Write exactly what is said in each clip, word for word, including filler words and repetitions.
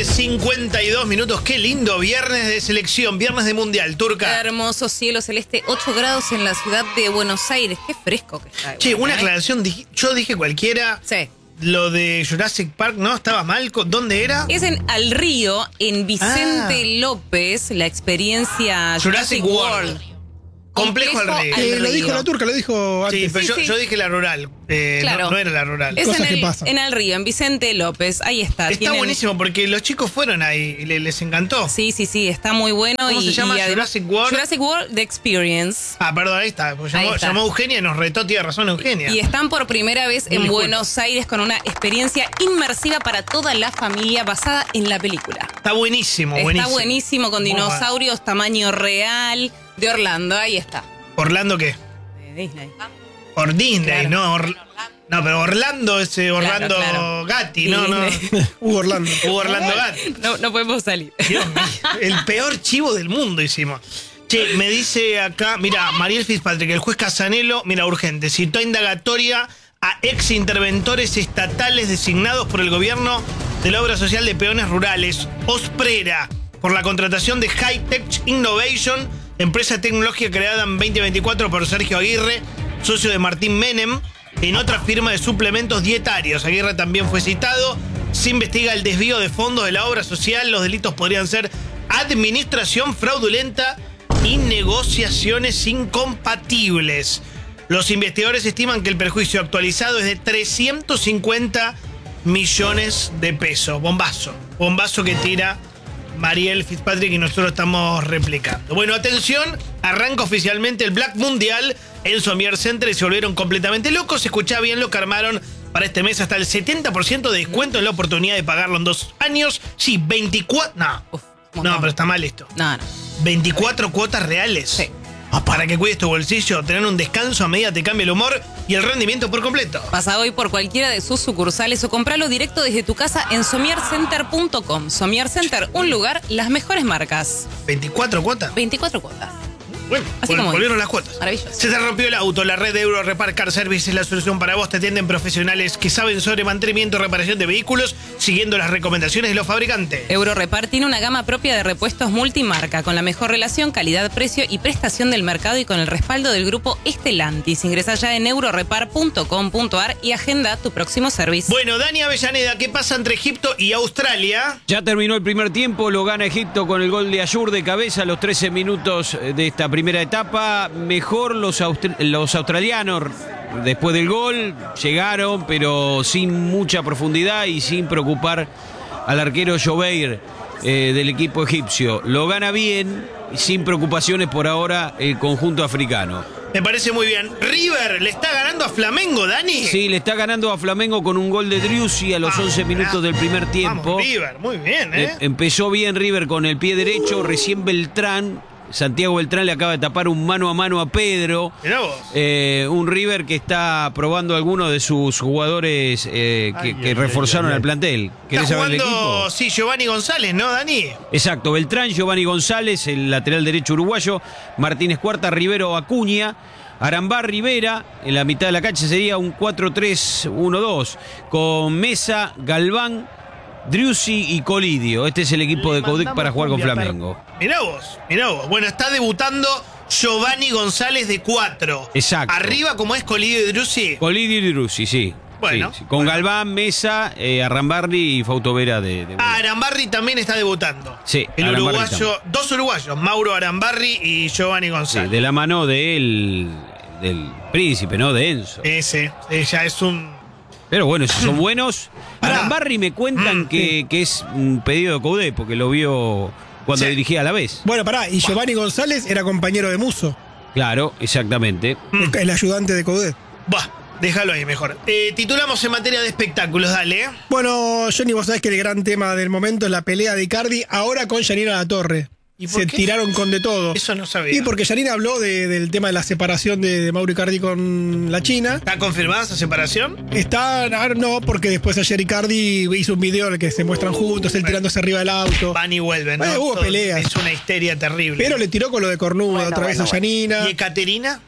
cincuenta y dos minutos. Qué lindo viernes de selección, viernes de mundial, Turca. Hermoso cielo celeste, ocho grados en la ciudad de Buenos Aires. Qué fresco que está. Che, una ¿eh? aclaración. Yo dije cualquiera. Sí. Lo de Jurassic Park, ¿no? ¿Estaba mal? ¿Dónde era? Es en Al Río, en Vicente Ah. López, la experiencia Jurassic Jurassic, World. World. Complejo al Río. Eh, lo Río. dijo la turca, lo dijo antes. Sí, pero Sí, yo, sí. yo dije la rural. Eh, Claro. no, no era la rural. Es Cosas en que el, pasan. en Al Río, en Vicente López. Ahí está. Está Tienen- buenísimo porque los chicos fueron ahí y le- les encantó. Sí, sí, sí, está muy bueno. ¿Cómo y, se llama? y además- Jurassic World. Jurassic World The Experience. Ah, perdón, ahí está. Pues llamó, Ahí está. llamó Eugenia y nos retó, tiene razón Eugenia. Y están por primera vez Mil en disculpas. Buenos Aires con una experiencia inmersiva para toda la familia basada en la película. Está buenísimo, Está buenísimo. buenísimo con Muy bueno. dinosaurios tamaño real de Orlando. Ahí está. ¿Orlando qué? De Disney. Por Disney, Claro. no. Or- no, pero Orlando es eh, Orlando Claro, claro. Gatti, no, no. Disney. Hugo Orlando. Hubo Orlando Gatti. No, no podemos salir. Dios mío, el peor chivo del mundo hicimos. Che, me dice acá, mira, Mariel Fitzpatrick, el juez Casanelo, mira, urgente, citó indagatoria a ex interventores estatales designados por el gobierno de la obra social de peones rurales, Osprera, por la contratación de High Tech Innovation, empresa tecnológica creada en veinte veinticuatro por Sergio Aguirre, socio de Martín Menem, en otra firma de suplementos dietarios. Aguirre también fue citado. Se investiga el desvío de fondos de la obra social. Los delitos podrían ser administración fraudulenta y negociaciones incompatibles. Los investigadores estiman que el perjuicio actualizado es de trescientos cincuenta millones de pesos. Bombazo. Bombazo que tira Mariel Fitzpatrick y nosotros estamos replicando. Bueno, atención, arranca oficialmente el Black Mundial en Somier Center y se volvieron completamente locos. Escuchá bien lo que armaron para este mes, hasta el setenta por ciento de descuento en la oportunidad de pagarlo en dos años. Sí, veinticuatro... No, Uf, no, montón. pero está mal esto. No, no. veinticuatro cuotas reales. Sí. Ah, para que cuides tu bolsillo, tener un descanso a medida te cambia el humor y el rendimiento por completo. Pasa hoy por cualquiera de sus sucursales o compralo directo desde tu casa en somier center punto com. Somier Center, un lugar, las mejores marcas. ¿veinticuatro cuotas? veinticuatro cuotas. Bueno, Así vol- como volvieron dice. las cuotas. Maravilloso. Se te rompió el auto, la red de Euro Repar Car Service es la solución para vos. Te atienden profesionales que saben sobre mantenimiento y reparación de vehículos, siguiendo las recomendaciones de los fabricantes. Eurorepar tiene una gama propia de repuestos multimarca, con la mejor relación, calidad, precio y prestación del mercado y con el respaldo del grupo Estelantis. Ingresa ya en eurorepar punto com punto ar y agenda tu próximo servicio. Bueno, Dani Avellaneda, ¿qué pasa entre Egipto y Australia? Ya terminó el primer tiempo, lo gana Egipto con el gol de Ayur de cabeza a los trece minutos de esta primera etapa. Mejor los, austr- los australianos después del gol, llegaron, pero sin mucha profundidad y sin preocupar al arquero Jobeir eh, del equipo egipcio. Lo gana bien, sin preocupaciones por ahora el conjunto africano. Me parece muy bien. River le está ganando a Flamengo, Dani. Sí, le está ganando a Flamengo con un gol de Driussi a los Vamos, once minutos del primer tiempo. Vamos, River, muy bien, ¿eh? Eh, empezó bien River con el pie derecho, recién Beltrán, Santiago Beltrán le acaba de tapar un mano a mano a Pedro. Mirá vos. Eh, un River que está probando a algunos de sus jugadores eh, que, Ay, que ay, reforzaron ay, ay. al plantel. Está ¿Querés saber el jugando, equipo? sí, Giovanni González, ¿no, Dani? Exacto, Beltrán, Giovanni González, el lateral derecho uruguayo, Martínez Cuarta, Rivero Acuña, Arambá Rivera, en la mitad de la cancha sería un cuatro tres uno dos, con Mesa, Galván, Driussi y Colidio. Este es el equipo de Coudec para jugar con Flamengo. Mirá vos, mirá vos. Bueno, está debutando Giovanni González de cuatro. Exacto. Arriba, como es Colidio y Driussi. Colidio y Driussi, sí. Bueno, Sí, sí. Con bueno. Galván, Mesa, eh, Arrambarri y Fautovera de, de... Ah, Arambarri también está debutando. Sí, El Arambarri uruguayo, dos uruguayos, Mauro Arambarri y Giovanni Sí, González. de la mano del, del príncipe, ¿no? De Enzo. Ese, ella es un... Pero bueno, si son buenos. Pará. Arambarri me cuentan Mm, que, que es un pedido de Coudet, porque lo vio cuando Sí. dirigía a la vez. Bueno, pará, y Giovanni González era compañero de Muso, Claro, exactamente. Mm. el ayudante de Coudet. Bah, déjalo ahí mejor. Eh, titulamos en materia de espectáculos, dale. Bueno, Johnny, vos sabés que el gran tema del momento es la pelea de Icardi, ahora con Yanina Latorre. ¿Y por Se qué? tiraron con de todo. Eso no sabía. Y porque Yanina habló de- del tema de la separación de, de Mauro Icardi con la China. ¿Está confirmada esa separación? Está, ahora no, porque después ayer Icardi hizo un video en el que se muestran juntos, él tirándose arriba del auto. Van y vuelven, ¿no? Eh, hubo Todo- peleas. Es una histeria terrible. Pero le tiró con lo de cornuda otra vez a Yanina. ¿Y Ekaterina?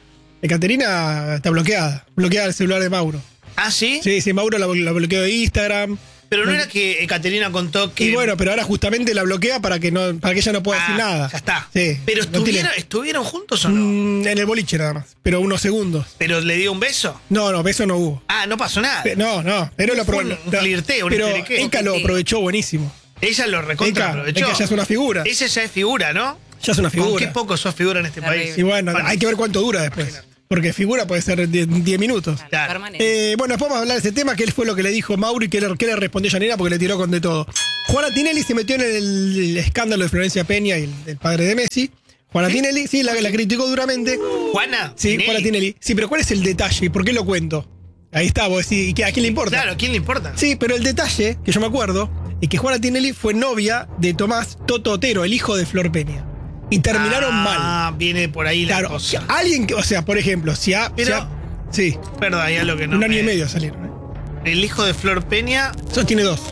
Ekaterina está bloqueada, bloqueada el celular de Mauro. ¿Ah, sí? Sí, sí, Mauro la, la bloqueó de Instagram. Pero no, no era que Caterina contó que. Y bueno, pero ahora justamente la bloquea para que no para que ella no pueda ah, decir nada. Ya está. Sí, Pero no estuvieron, tiene- ¿estuvieron juntos o no? Mm, en el boliche nada más, pero unos segundos. ¿Pero le dio un beso? No, no, beso no hubo. Ah, no pasó nada. Pe- No, no, pero lo Fue un- aprovechó. un flirteo, un Pero enteriqueo. Eka lo aprovechó buenísimo. Ella lo recontra Eka, aprovechó. Eka ya es una figura. Ella ya es figura, ¿no? Ya es una ¿Con figura. qué poco sos figura en este Terrible. país? Y bueno, Bueno, hay que ver cuánto dura después. Porque figura puede ser diez minutos. Claro. Permanente. Eh, bueno, después vamos a hablar de ese tema, que fue lo que le dijo Mauro y qué le, qué le respondió Yanina, porque le tiró con de todo. Juana Tinelli se metió en el, el escándalo de Florencia Peña y el, el padre de Messi. Juana Tinelli, sí, la, la criticó duramente. ¿Juana? Sí, Tinelli. Juana Tinelli. Sí, pero ¿cuál es el detalle? ¿Y por qué lo cuento? Ahí está, vos decís, ¿y qué- a quién le importa? Claro, ¿a quién le importa? Sí, pero el detalle, que yo me acuerdo, es que Juana Tinelli fue novia de Tomás Toto Otero, el hijo de Flor Peña. Y terminaron mal. Ah, viene por ahí la Claro, cosa. alguien que, o sea, por ejemplo, si ha. Pero- si ha- sí, Perdón, hay algo que no. un año me- y medio salieron. ¿eh? El hijo de Flor Peña. Eso tiene dos.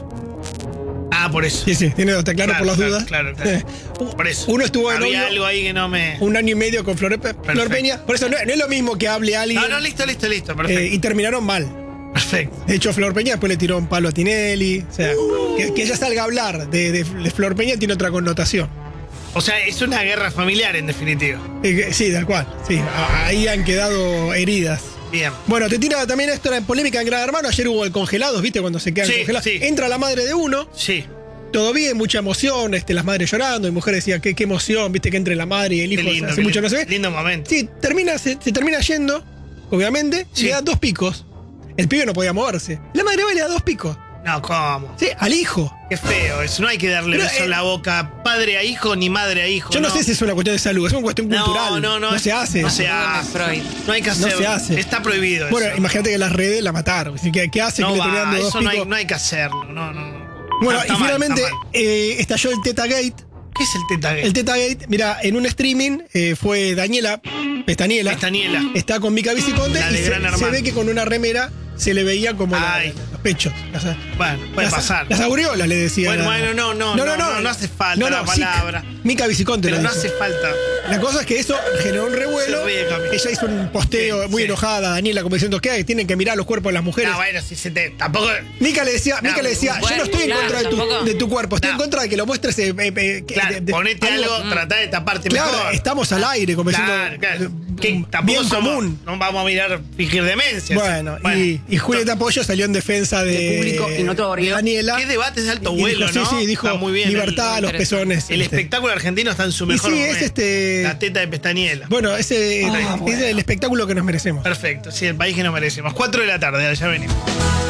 Ah, por eso. Sí, sí, tiene dos, te aclaro Claro, por las claro, dudas. claro, claro. Por eso. Uno estuvo de Había novio algo ahí que no me. un año y medio con Flor, Pe- Flor Perfecto. Peña. Por eso no, no es lo mismo que hable alguien. No, no, listo, listo, listo. eh, Perfecto. y terminaron mal. Perfecto. De hecho, Flor Peña después le tiró un palo a Tinelli. O sea, que, que ella salga a hablar de, de- de Flor Peña tiene otra connotación. O sea, es una guerra familiar en definitiva. Eh, que- sí, tal cual. Sí, a- ahí han quedado heridas. Bien. Bueno, te tira también esto en polémica en Gran Hermano. Ayer hubo el congelados, ¿viste? Cuando se quedan Sí, congelados. sí. Entra la madre de uno, Sí. todo bien, mucha emoción, este, las madres llorando, y mujeres decían, qué, qué emoción, viste, que entre la madre y el Qué hijo, lindo. hace qué mucho no lindo. se ve. Lindo momento. Sí, termina, se, se termina yendo, obviamente, y Sí. le da dos picos. El pibe no podía moverse. La madre va y le da dos picos. No, ¿cómo? Sí, al hijo. Qué feo eso. No hay que darle Pero, beso eh, en la boca padre a hijo ni madre a hijo. Yo no, sé si es una cuestión de salud, es una cuestión No, cultural. no, no. No se hace. No se Perdóname, hace. Freud. No hay que No hacerlo. se hace. Está prohibido Bueno, eso. imagínate que las redes la mataron. ¿Qué, qué hace No que le terminan va, dando dos eso no hay, picos? no hay que hacerlo. No, no, no. Bueno, Está y mal, finalmente está mal. eh, estalló el Teta Gate. ¿Qué es el teta gay? El Teta Gate, mira, en un streaming eh, fue Daniela Pestaniela. Pestaniela. Está con Mica Viciconte La y de se, Gran se Hermano. ve que con una remera se le veía como la- Ay. los pechos. Las, Bueno, puede las- pasar. Las aureolas le decían. Bueno, a- bueno, no, no, no, no, no hace falta la sí, palabra. Mica Viciconte Pero lo no dice. hace falta. La cosa es que eso generó un revuelo. Se ríe, Cami. Ella hizo un posteo Sí, muy sí. enojada, Daniela, como diciendo que tienen que mirar los cuerpos de las mujeres. No, bueno, si se te. Tampoco. Mica le decía, No, Mica le decía, bueno, yo no estoy en claro, contra de tu, tampoco. de tu cuerpo, estoy No. en contra de que lo muestres. eh, eh, eh, que- Claro, de- de- ponete algo, tratá de taparte Claro, mejor. estamos al aire, como Claro, claro. diciendo. Que mm, tampoco bien somos- común. No vamos a mirar fingir demencia. Bueno, y, y Julieta Pollo salió en defensa de, De público y notorio. de Daniela. Qué debates de alto Y vuelo, dijo, ¿no? Sí, sí, dijo Está muy bien. libertad a El, los pezones. el este. espectáculo argentino está en su Y mejor sí, momento. es este. La teta de Pestaniela. Bueno, ese Ah, es bueno. el espectáculo que nos merecemos. Perfecto, sí, el país que nos merecemos. cuatro de la tarde, ya venimos.